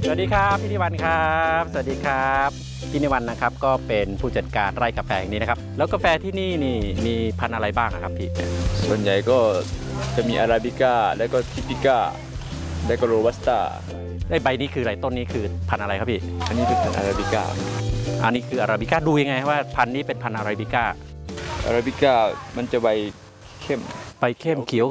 สวัสดีครับพี่นิวันครับสวัสดีครับพี่นิวันนะครับก็เป็นผู้จัดการไร่กาแฟแห่งนี้นะครับแล้วกาแฟที่นี่นี่มีพันธุ์อะไรบ้างอะครับพี่ส่วนใหญ่ก็จะมีอาราบิก้าแล้วก็ทิปิก้าแล้วก็โรบัสต้าในใบนี้คืออะไรต้นนี้คือพันธุ์อะไรครับพี่อันนี้เป็นพันธุ์อาราบิก้าอันนี้คืออาราบิก้าดูยังไงว่าพันธุ์นี้เป็นพันธุ์อาราบิก้าอาราบิก้ามันจะใบเข้มใบเข้มเขียว